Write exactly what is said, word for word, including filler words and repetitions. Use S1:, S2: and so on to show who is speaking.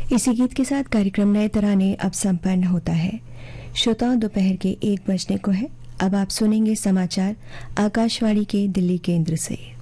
S1: इसी गीत के साथ कार्यक्रम नए तराने अब संपन्न होता है। श्रोताओं, दोपहर के एक बजने को है। अब आप सुनेंगे समाचार आकाशवाणी के दिल्ली केंद्र से।